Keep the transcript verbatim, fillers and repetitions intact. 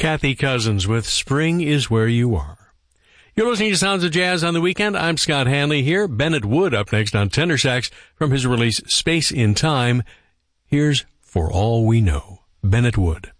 Kathy Cousins with Spring is Where You Are. You're listening to Sounds of Jazz on the Weekend. I'm Scott Hanley here. Bennett Wood up next on tenor sax from his release Space in Time. Here's For All We Know, Bennett Wood.